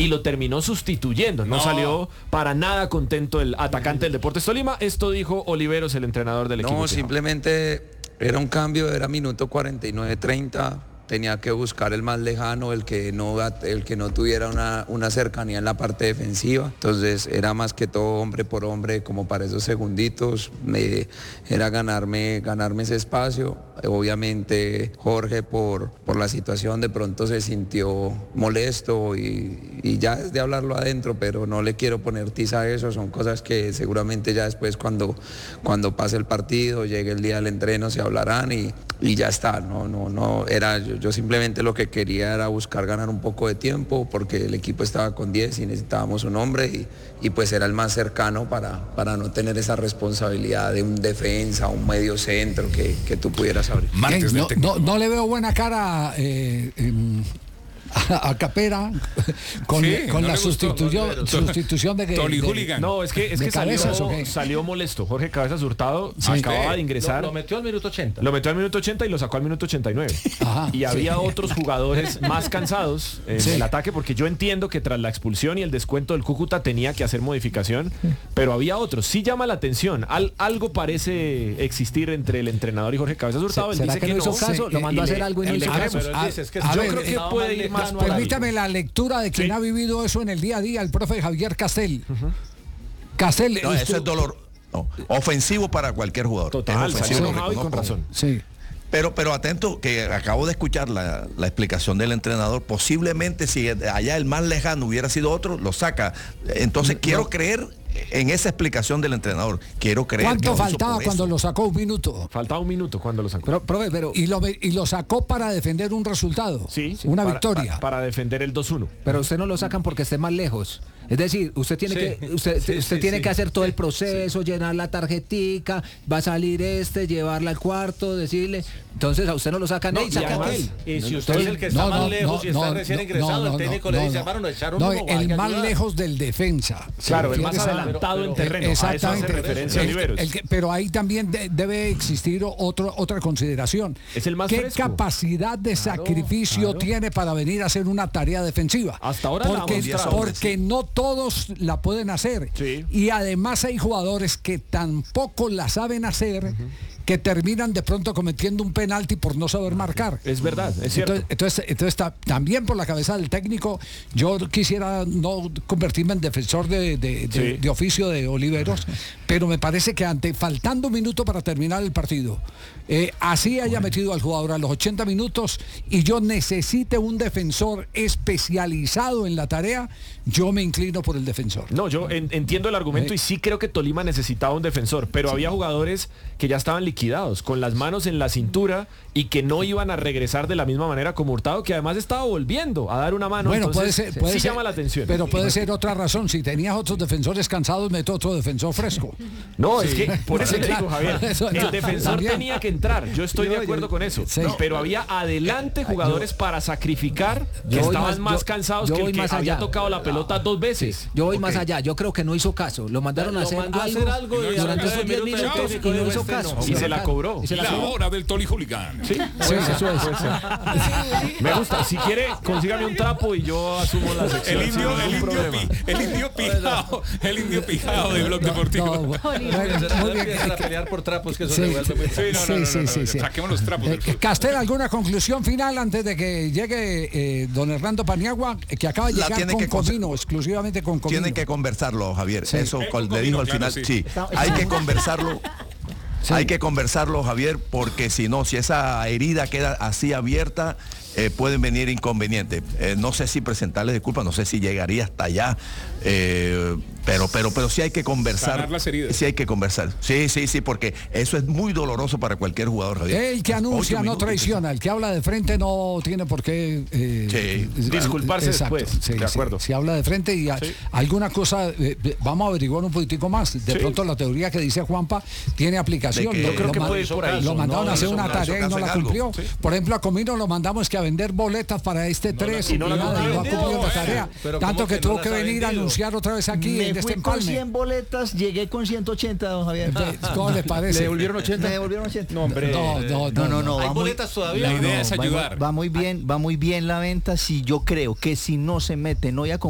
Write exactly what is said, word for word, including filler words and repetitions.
y lo terminó sustituyendo. No, no salió para nada contento el atacante del Deportes Tolima. Esto dijo Oliveros, el entrenador del equipo. No, simplemente era un cambio, era minuto cuarenta y nueve treinta. Tenía que buscar el más lejano, el que no, el que no tuviera una, una cercanía en la parte defensiva. Entonces era más que todo hombre por hombre, como para esos segunditos. Me, era ganarme, ganarme ese espacio. Obviamente Jorge por, por la situación de pronto se sintió molesto y, y ya es de hablarlo adentro, pero no le quiero poner tiza a eso. Son cosas que seguramente ya después cuando, cuando pase el partido, llegue el día del entreno, se hablarán y, y ya está. No, no, no, era yo, yo simplemente lo que quería era buscar ganar un poco de tiempo porque el equipo estaba con diez y necesitábamos un hombre y, y pues era el más cercano para, para no tener esa responsabilidad de un defensa, un medio centro que, que tú pudieras abrir. Martes no, no, no le veo buena cara eh, eh, a, a Capera con, sí, con no la sustitución, no, sustitución de que de, no es que es que salió, salió molesto. Jorge Cabezas Hurtado sí, acababa de ingresar, lo, lo metió al minuto ochenta lo metió al minuto ochenta y lo sacó al minuto ochenta y nueve. Ajá, y había sí. otros jugadores más cansados en sí. el ataque, porque yo entiendo que tras la expulsión y el descuento del Cúcuta tenía que hacer modificación, sí. pero había otros. Sí llama la atención, Al, algo parece existir entre el entrenador y Jorge Cabezas Hurtado. Él dice que, que no hizo caso, sí, lo mandó a hacer algo y no hizo caso. Yo creo que puede ir más. Permítame la lectura de quien sí. ha vivido eso en el día a día, el profe Javier Castel. Uh-huh. Castel. No, eso es dolor no, ofensivo para cualquier jugador. Total, es ofensivo, sí, con razón. Sí. Pero, pero atento, que acabo de escuchar la, la explicación del entrenador. Posiblemente si allá el más lejano hubiera sido otro, lo saca. Entonces no. quiero creer en esa explicación del entrenador. Quiero creer. ¿Cuánto faltaba cuando lo sacó? Un minuto. Faltaba un minuto cuando lo sacó. Pero, profe, pero y lo y lo sacó para defender un resultado. Sí, sí una para, victoria. Para, para defender el dos uno. Pero usted no lo sacan porque esté más lejos. Es decir, usted tiene sí, que usted, sí, usted sí, tiene sí, que hacer todo sí, el proceso, sí. llenar la tarjetica, va a salir este, llevarla al cuarto, decirle. Entonces a usted no lo sacan, no, y saca aquel. Y si usted es el que está no, más no, lejos y no, está no, recién no, ingresado, no, el técnico no, le dice, hermano, no echaron no, uno, el más lejos del defensa. Claro, el más adelantado pero, pero, en terreno. Exactamente. Referencia el, el que, pero ahí también de, debe existir otro, otra consideración. Es el más ¿Qué fresco? capacidad de claro, sacrificio claro. tiene para venir a hacer una tarea defensiva? Hasta ahora porque, la porque no todos la pueden hacer. Sí. Y además hay jugadores que tampoco la saben hacer. Uh-huh. Que terminan de pronto cometiendo un penalti por no saber marcar. Es verdad, es cierto. Entonces, entonces, entonces está, también por la cabeza del técnico, yo quisiera no convertirme en defensor de, de, de, sí. de oficio de Oliveros, pero me parece que ante faltando un minuto para terminar el partido, eh, así haya bueno. metido al jugador a los ochenta minutos y yo necesite un defensor especializado en la tarea, yo me inclino por el defensor. No, yo en, entiendo el argumento eh. y sí creo que Tolima necesitaba un defensor, pero sí. había jugadores que ya estaban liquidados, con las manos en la cintura y que no iban a regresar de la misma manera como Hurtado, que además estaba volviendo a dar una mano. Bueno, entonces, puede ser, puede sí ser, llama la atención. Pero puede ser otra razón, si tenías otros defensores cansados, meto otro defensor fresco. No, sí. es que, por eso le digo, Javier, eso, el defensor también. tenía que entrar, yo estoy yo, de acuerdo yo, con eso, sí. pero había adelante jugadores yo, para sacrificar que estaban más, más yo, cansados que el que había allá. tocado la pelota dos veces. Yo voy okay. más allá, yo creo que no hizo caso, lo mandaron a hacer algo, a hacer algo durante esos diez minutos y no hizo caso. Y se la cobró. Y la hora del Toli Hooligan. Sí, sí, eso es. Me gusta. Si quiere, consígame un trapo y yo asumo la sección. El indio, el indio, pi, el indio pijao, el indio pijao de Blog Deportivo. No, muy bien. A pelear por trapos que eso sí, se vuelve muy sí, no, no, sí, no, no, sí, no, sí, saquemos los trapos. Eh, Castel, ¿alguna conclusión final antes de que llegue eh, don Hernando Paniagua, que acaba de llegar con Comino, exclusivamente con Comino? Tienen que conversarlo, Javier. Sí. Eso eh, le dijo al final. Claro, sí. sí, hay que conversarlo. Sí. Hay que conversarlo, Javier, porque si no, si esa herida queda así abierta, eh, pueden venir inconvenientes. Eh, no sé si presentarle disculpas, no sé si llegaría hasta allá, eh, pero, pero, pero sí hay que conversar. Sí hay que conversar. Sí, sí, sí, porque eso es muy doloroso para cualquier jugador, Javier. El que anuncia no traiciona, el que habla de frente no tiene por qué eh, sí. disculparse exacto, después. Sí, de acuerdo. Si sí, habla de frente y a, sí. alguna cosa, eh, vamos a averiguar un poquitico más. De sí. pronto la teoría que dice Juanpa tiene aplicación. Que, yo creo lo que puede ir por ahí. Lo mandaron no, a hacer una tarea y no la cumplió. Sí. Por ejemplo, a Comino lo mandamos que a vender boletas para este tres no, y, no, y nada, no ha cumplido la tarea. Tanto que, que tuvo no que venir a anunciar otra vez aquí Me en este empalme. Con cien boletas, llegué con ciento ochenta, don Javier. ¿Cómo le parece? ¿Le devolvieron ochenta? Me devolvieron ochenta. No, hombre. No, no, no, no. no ¿Hay va boletas muy, todavía? La idea no, es ayudar. Va, va muy bien, va muy bien la venta. Si yo creo que si no se meten hoy a